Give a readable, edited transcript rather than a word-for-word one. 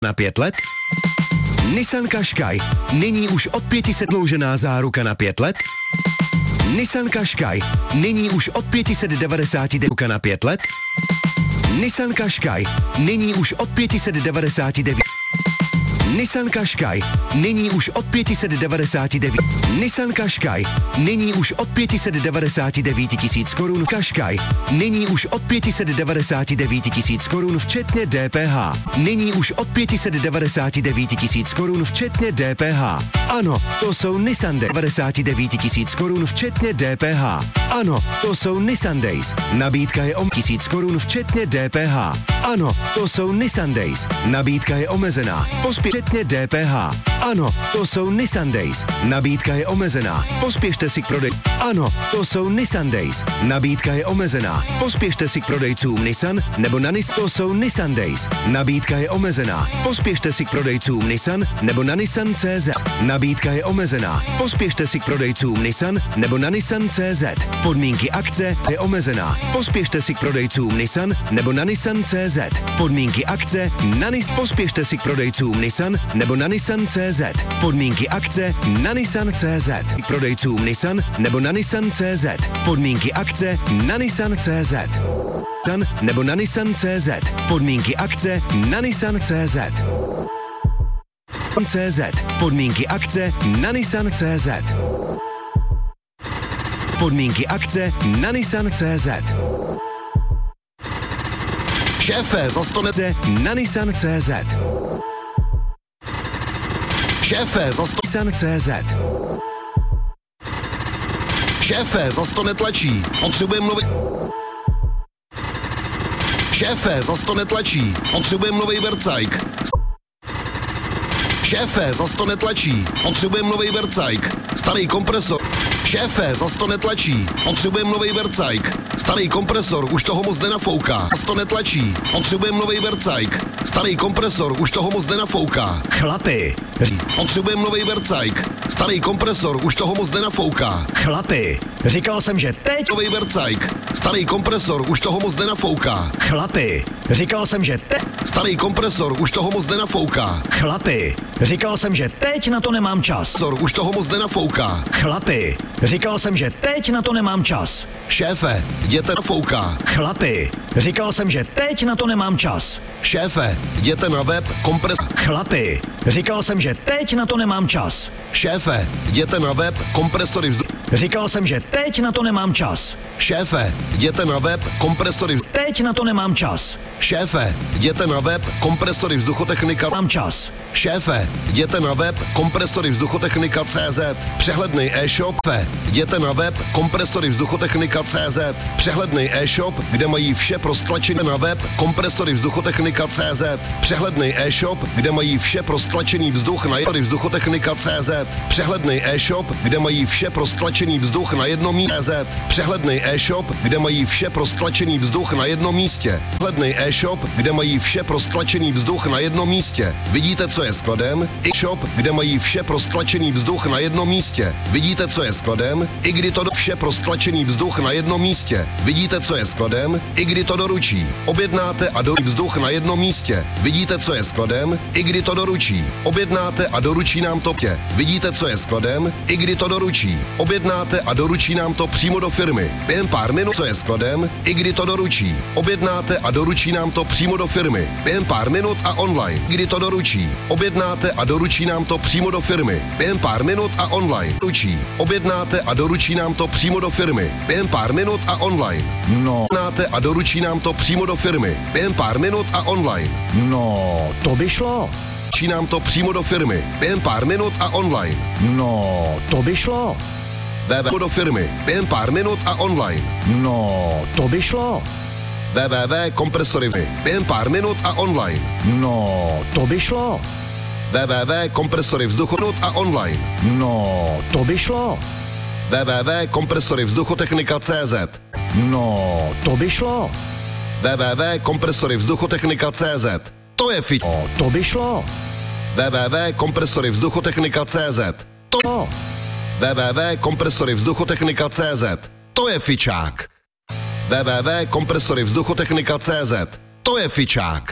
Na 5 let? Nissan Qashqai. Nyní už od 500 dloužená záruka na 5 let? Nissan Qashqai. Nyní už od 599 na 5 let? Nissan Qashqai. Nyní už od 599. Nissan Qashqai. Nyní už od 599. Nissan Qashqai. Nyní už od 599 tisíc korun. Qashqai. Nyní už od 599 tisíc korun včetně DPH. Nyní už od 599 tisíc korun včetně DPH. Ano, to jsou Nissan Days. 99 tisíc korun včetně DPH. Ano, to jsou Nissan Days. Nabídka je o 1000 korun včetně DPH. Ano, to jsou Nissan Days. Nabídka je omezená. Pospěšně DPH. Ano, to jsou Nissan Days. Nabídka je omezená. Pospěšte si k prodej. Ano, to jsou Nissan Days. Nabídka je omezená. Pospěšte si k prodejcům Nissan nebo na Nissan. To jsou Nissan Days. Nabídka je omezená. Pospěšte si k prodejcům Nissan nebo na Nissan.cz. Nabídka je omezená. Pospěšte si k prodejcům Nissan nebo na Nissan.cz. Podmínky akce je omezená. Pospěšte si k prodejcům Nissan nebo na Nissan.cz. Podmínky akce na Nissan. Pospěšte si k prodejcům Nissan nebo na Nissan.cz. Podmínky akce na Nissan.cz. K prodejcům Nissan nebo na Nissan.cz. Podmínky akce na Nissan.cz. Nebo na Nissan.cz. Podmínky akce na Nissan.cz. CZ. Podmínky akce na Nissan.cz. Podmínky akce na Nissan.cz. Šéfe, za 100 na Nissan.cz. Šéfe, za 100 Nissan.cz. Šéfe, za 100 netlačí. Potřebujeme nový... Šéfe, za 100 netlačí. Potřebujeme nový Vercajk. Šéfe, za 100 netlačí. Potřebujeme nový Vercajk. Starý kompresor. Šéfe, za 100 netlačí. Potřebujeme nový Vercajk. Starý kompresor, už toho moc nenafouká. Za 100 netlačí. Potřebujeme nový Vercajk. Starý kompresor, už toho moc nenafouká. Chlapi. Potřebujeme nový Vercajk. Starý kompresor, už toho moc nenafouká. Chlapi. Říkal jsem, že teď... Nový Vercajk. Starý kompresor, už toho moc nenafouká. Chlapi. Říkal jsem, že teď... Starý kompresor, už toho moc nenafouká. Chlapi. Říkal jsem, že teď na to nemám čas. Kompresor, už toho moc nenafouká. Chlapi. Říkal jsem, že teď na to nemám čas. Šéfe, jděte na fouká. Chlapi. Říkal jsem, že teď na to nemám čas. Šéfe, jděte na web Chlapi. Říkal jsem, že teď na to nemám čas. Šéfe, jděte na web kompresory vzduchu. Říkal jsem, že teď na to nemám čas. Šéfe, jděte na web kompresory Teď na to nemám čas. Šéfe, jděte na web kompresory vzduchotechnika. Mám čas. Šéfe, jděte na web kompresory vzduchotechnika.cz. Přehledný e-shop. Jděte na web kompresory vzduchotechnika.cz. Přehledný e-shop, kde mají vše pro stlačení. Na web kompresory vzduchotechnika.cz. Přehledný e-shop, kde mají vše pro stlačený vzduch na vzduchotechnika.cz. Přehledný e-shop, kde mají vše pro stlačený vzduch na jednom místě. Přehledný e-shop, kde mají vše pro stlačený vzduch na jednom místě. Přehledný e-shop, kde mají vše pro stlačený vzduch na jednom místě. Vidíte, co je skladem? E-shop, kde mají vše pro stlačený vzduch na jednom místě. Vidíte, co je skladem? I kdy to vše pro stlačený vzduch na jednom místě. Vidíte, co je skladem? I kdy to doručí. Objednáte a doručí vzduch na jednom místě. Vidíte, co je skladem? I kdy to doručí. Objednáte a doručí nám to. Vidíte, co je skladem? I kdy to doručí. Objednáte a doručí nám to přímo do firmy. Během pár minut, co je skladem? I kdy to doručí. Objednáte a doručí nám to přímo do firmy. Během pár minut a online. Kdy to doručí. Objednáte a doručí nám to přímo do firmy. Během pár minut a online. Doručí. Objednáte a doručí nám to přímo do firmy. Během pár minut a online. No. Objednáte a doručí nám to přímo do firmy. Během pár minut a online. No, to by šlo. Doručí nám to přímo do firmy. Během pár minut a online. No, to by šlo. Do firmy. Během pár minut a online. No, to by šlo. www.kompresory. Během pár minut a online. No, to by šlo. www.kompresory vzduchu a online. No, to by šlo. www.kompresory vzduchotechnika.cz. No, to by šlo. www.kompresory vzduchotechnika.cz. To je fič. No, to by šlo. www.kompresory vzduchotechnika.cz. To www.kompresory vzduchotechnika.cz. To je fičák. www.kompresory vzduchotechnika.cz. To je fičák.